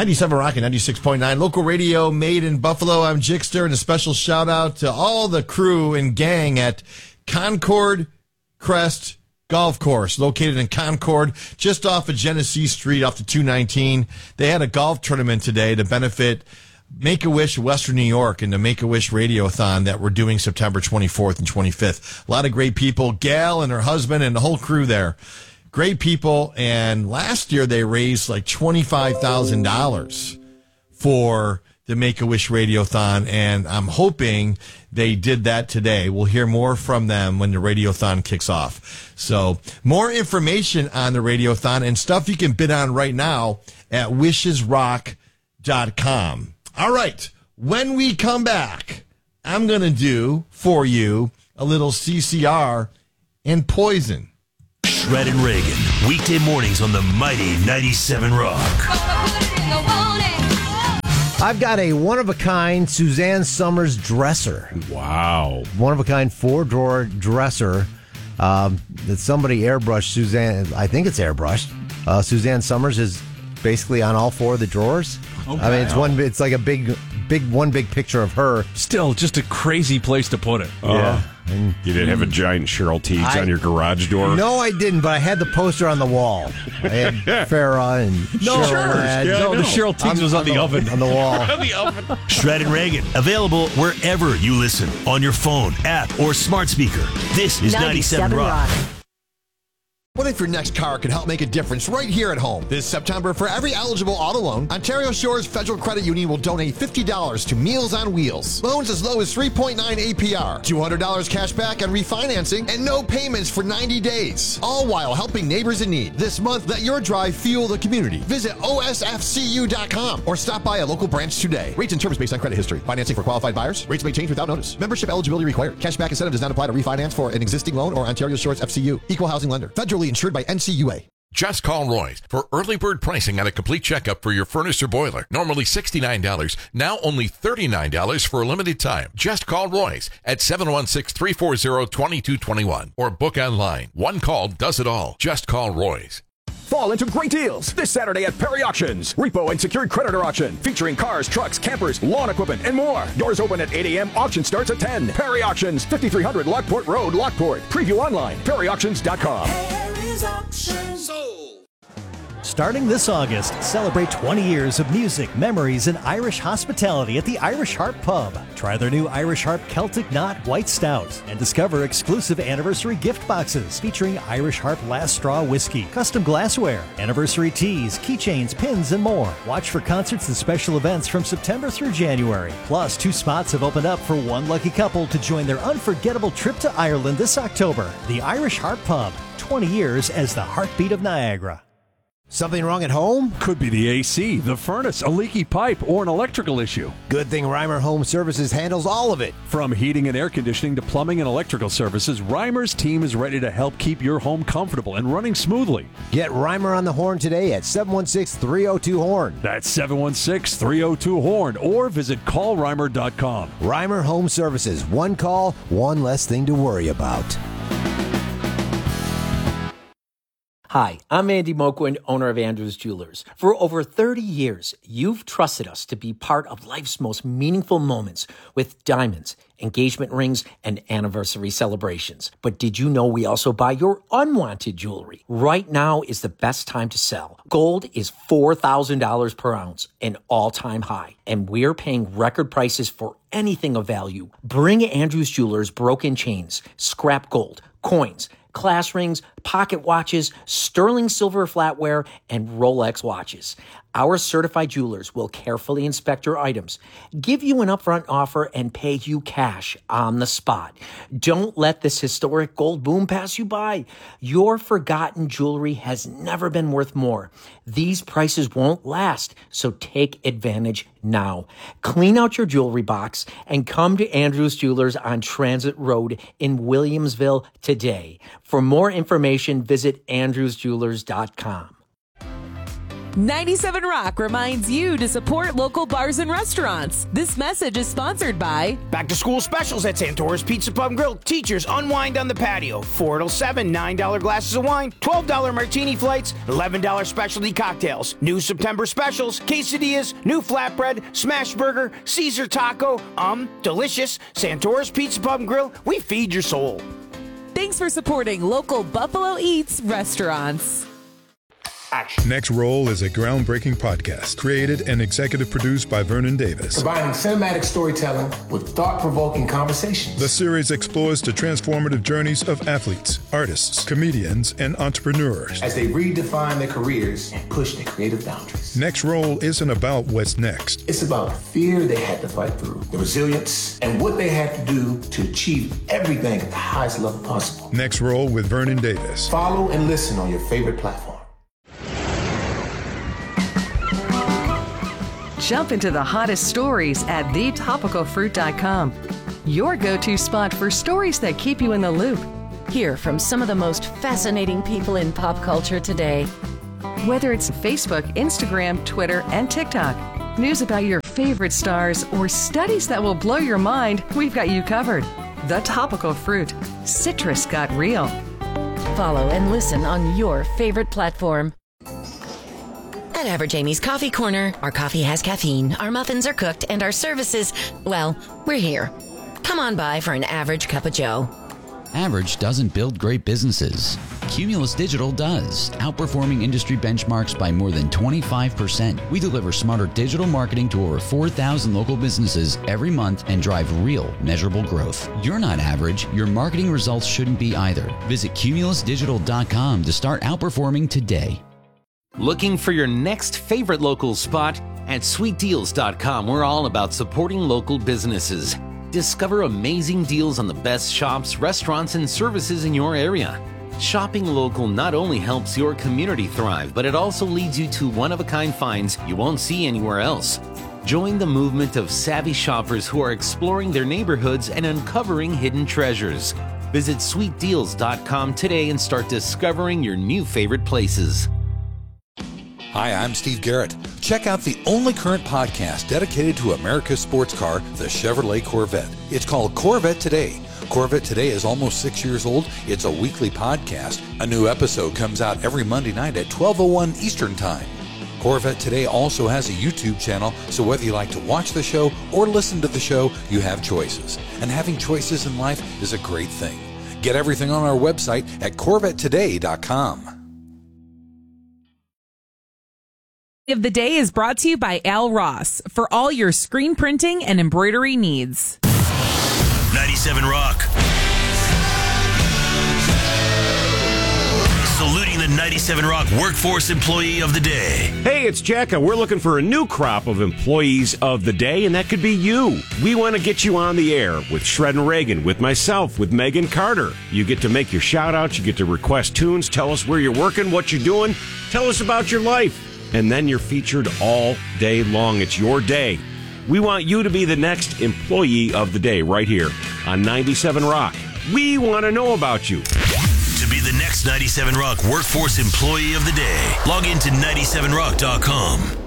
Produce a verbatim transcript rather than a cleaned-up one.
ninety-seven Rock and ninety-six point nine local radio made in Buffalo. I'm Jixter, and a special shout out to all the crew and gang at Concord Crest Golf Course, located in Concord, just off of Genesee Street, off the two nineteen. They had a golf tournament today to benefit Make-A-Wish Western New York and the Make-A-Wish Radiothon that we're doing September twenty-fourth and twenty-fifth. A lot of great people, Gal and her husband and the whole crew there. Great people, and last year they raised like twenty-five thousand dollars for the Make-A-Wish Radiothon, and I'm hoping they did that today. We'll hear more from them when the Radiothon kicks off. So more information on the Radiothon and stuff you can bid on right now at wishes rock dot com. All right, when we come back, I'm going to do for you a little C C R and Poison. Shred and Reagan, weekday mornings on the mighty ninety-seven Rock. I've got a one-of-a-kind Suzanne Summers dresser. Wow. One-of-a-kind four-drawer dresser um, that somebody airbrushed Suzanne. I think it's airbrushed. Uh, Suzanne Summers is basically on all four of the drawers. Okay. I mean, it's one. It's like a big, big, one big picture of her. Still, just a crazy place to put it. Uh, yeah. And you didn't have a giant Cheryl Teagues I, on your garage door? No, I didn't, but I had the poster on the wall. I had Farrah and no, Cheryl. Sure. Had, yeah, no, the Cheryl Teagues on, was on, on the, the oven. On the wall. on the oven. Shred and Reagan, available wherever you listen, on your phone, app, or smart speaker. This is ninety-seven Rock. What if your next car can help make a difference right here at home? This September, for every eligible auto loan, Ontario Shores Federal Credit Union will donate fifty dollars to Meals on Wheels. Loans as low as three point nine A P R, two hundred dollars cash back on refinancing, and no payments for ninety days. All while helping neighbors in need. This month, let your drive fuel the community. Visit O S F C U dot com or stop by a local branch today. Rates and terms based on credit history. Financing for qualified buyers. Rates may change without notice. Membership eligibility required. Cashback incentive does not apply to refinance for an existing loan or Ontario Shores F C U. Equal housing lender. Federally insured by N C U A. Just call Roy's for early bird pricing on a complete checkup for your furnace or boiler. Normally sixty-nine dollars, now only thirty-nine dollars for a limited time. Just call Roy's at seven one six, three four zero, two two two one or book online. One call does it all. Just call Roy's. Fall into great deals this Saturday at Perry Auctions. Repo and secured creditor auction featuring cars, trucks, campers, lawn equipment, and more. Doors open at eight a.m. Auction starts at ten. Perry Auctions, fifty-three hundred Lockport Road, Lockport. Preview online, perry auctions dot com. Perry's Auctions. Sold. Starting this August, celebrate twenty years of music, memories, and Irish hospitality at the Irish Harp Pub. Try their new Irish Harp Celtic Knot White Stout and discover exclusive anniversary gift boxes featuring Irish Harp Last Straw Whiskey, custom glassware, anniversary teas, keychains, pins, and more. Watch for concerts and special events from September through January. Plus, two spots have opened up for one lucky couple to join their unforgettable trip to Ireland this October. The Irish Harp Pub, twenty years as the heartbeat of Niagara. Something wrong at home? Could be the A C, the furnace, a leaky pipe, or an electrical issue. Good thing Reimer Home Services handles all of it. From heating and air conditioning to plumbing and electrical services, Reimer's team is ready to help keep your home comfortable and running smoothly. Get Reimer on the horn today at seven one six, three oh two, horn. That's seven one six, three oh two, horn, or visit call reimer dot com. Reimer Home Services. One call, one less thing to worry about. Hi, I'm Andy Moquin, owner of Andrews Jewelers. For over thirty years, you've trusted us to be part of life's most meaningful moments with diamonds, engagement rings, and anniversary celebrations. But did you know we also buy your unwanted jewelry? Right now is the best time to sell. Gold is four thousand dollars per ounce, an all-time high, and we're paying record prices for anything of value. Bring Andrews Jewelers broken chains, scrap gold, coins, class rings, pocket watches, sterling silver flatware, and Rolex watches. Our certified jewelers will carefully inspect your items, give you an upfront offer, and pay you cash on the spot. Don't let this historic gold boom pass you by. Your forgotten jewelry has never been worth more. These prices won't last, so take advantage now. Clean out your jewelry box and come to Andrews Jewelers on Transit Road in Williamsville today. For more information, visit andrews jewelers dot com. ninety-seven Rock reminds you to support local bars and restaurants. This message is sponsored by Back to school specials at Santora's Pizza Pub and Grill. Teachers unwind on the patio. four till seven, nine dollars glasses of wine, twelve dollars martini flights, eleven dollars specialty cocktails. New September specials, quesadillas, new flatbread, smash burger, Caesar taco. Um, delicious. Santora's Pizza Pub and Grill. We feed your soul. Thanks for supporting local Buffalo Eats restaurants. Action. Next Roll is a groundbreaking podcast created and executive produced by Vernon Davis. Combining cinematic storytelling with thought-provoking conversations. The series explores the transformative journeys of athletes, artists, comedians, and entrepreneurs as they redefine their careers and push their creative boundaries. Next Roll isn't about what's next. It's about the fear they had to fight through, the resilience, and what they had to do to achieve everything at the highest level possible. Next Roll with Vernon Davis. Follow and listen on your favorite platform. Jump into the hottest stories at the topical fruit dot com. Your go-to spot for stories that keep you in the loop. Hear from some of the most fascinating people in pop culture today. Whether it's Facebook, Instagram, Twitter, and TikTok, news about your favorite stars, or studies that will blow your mind, we've got you covered. The Topical Fruit. Citrus got real. Follow and listen on your favorite platform. At Average Amy's Coffee Corner, our coffee has caffeine, our muffins are cooked, and our services, well, we're here. Come on by for an average cup of joe. Average doesn't build great businesses. Cumulus Digital does, outperforming industry benchmarks by more than twenty-five percent. We deliver smarter digital marketing to over four thousand local businesses every month and drive real, measurable growth. You're not average. Your marketing results shouldn't be either. Visit cumulus digital dot com to start outperforming today. Looking for your next favorite local spot? At sweet deals dot com, we're all about supporting local businesses. Discover amazing deals on the best shops, restaurants, and services in your area. Shopping local not only helps your community thrive, but it also leads you to one-of-a-kind finds you won't see anywhere else. Join the movement of savvy shoppers who are exploring their neighborhoods and uncovering hidden treasures. Visit sweet deals dot com today and start discovering your new favorite places. Hi, I'm Steve Garrett. Check out the only current podcast dedicated to America's sports car, the Chevrolet Corvette. It's called Corvette Today. Corvette Today is almost six years old. It's a weekly podcast. A new episode comes out every Monday night at twelve oh one Eastern Time. Corvette Today also has a YouTube channel, so whether you like to watch the show or listen to the show, you have choices. And having choices in life is a great thing. Get everything on our website at corvette today dot com. Of the day is brought to you by Al Ross for all your screen printing and embroidery needs. ninety-seven Rock. Saluting the ninety-seven Rock Workforce Employee of the Day. Hey, it's Jacka. We're looking for a new crop of employees of the day, and that could be you. We want to get you on the air with Shred and Reagan, with myself, with Megan Carter. You get to make your shout-outs, you get to request tunes, tell us where you're working, what you're doing, tell us about your life. And then you're featured all day long. It's your day. We want you to be the next employee of the day right here on ninety-seven Rock. We want to know about you. To be the next ninety-seven Rock Workforce Employee of the Day, log into ninety-seven rock dot com.